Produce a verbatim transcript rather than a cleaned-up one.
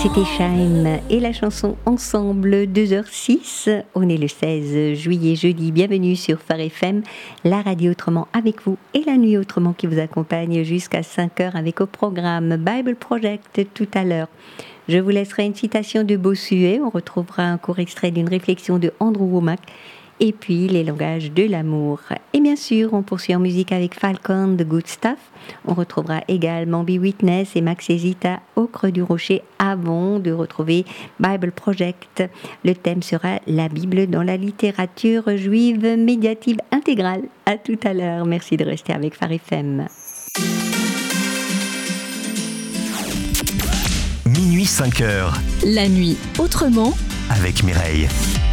C'était Chaim et la chanson Ensemble, deux heures six. On est le seize juillet, jeudi. Bienvenue sur Phare F M, la radio autrement avec vous et la nuit autrement qui vous accompagne jusqu'à cinq heures avec au programme Bible Project tout à l'heure. Je vous laisserai une citation de Bossuet. On retrouvera un court extrait d'une réflexion de Andrew Wommack. Et puis les langages de l'amour. Et bien sûr, on poursuit en musique avec Falcon, The Good Stuff. On retrouvera également Be Witness et Max et Zita au Creux du Rocher avant de retrouver Bible Project. Le thème sera la Bible dans la littérature juive médiative intégrale. À tout à l'heure. Merci de rester avec Phare F M. Minuit cinq heures. La nuit autrement avec Mireille.